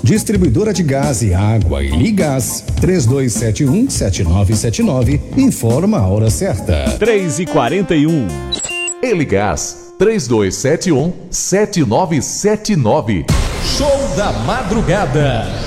Distribuidora de gás e água e Ligás, 3271-7979, informa a hora certa. 3h41. Eligás, 3271-7979. Show da madrugada.